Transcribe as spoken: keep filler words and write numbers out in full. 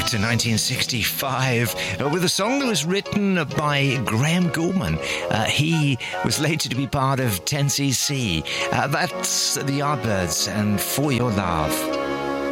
to nineteen sixty-five uh, with a song that was written by Graham Gouldman. Uh, he was later to be part of ten C C. Uh, that's the Yardbirds and For Your Love.